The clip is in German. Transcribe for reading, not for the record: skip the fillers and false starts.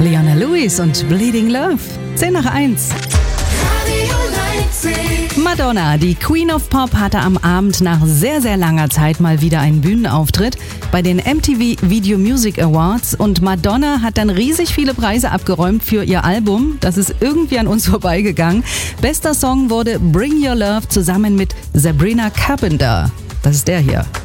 Leona Lewis und Bleeding Love. 10:01. Madonna, die Queen of Pop, hatte am Abend nach sehr, sehr langer Zeit mal wieder einen Bühnenauftritt bei den MTV Video Music Awards und Madonna hat dann riesig viele Preise abgeräumt für ihr Album. Das ist irgendwie an uns vorbeigegangen. Bester Song wurde Bring Your Love zusammen mit Sabrina Carpenter. Das ist der hier.